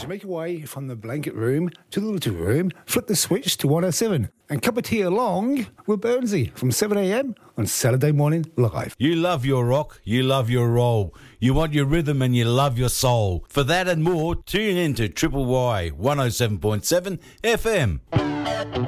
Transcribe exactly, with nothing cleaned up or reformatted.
you make your way from the blanket room to the little room, flip the switch to one oh seven and cup of tea along with Burnsy from seven a.m. on Saturday morning live. You love your rock, you love your roll, you want your rhythm and you love your soul. For that and more, tune in to Triple Y one oh seven point seven F M.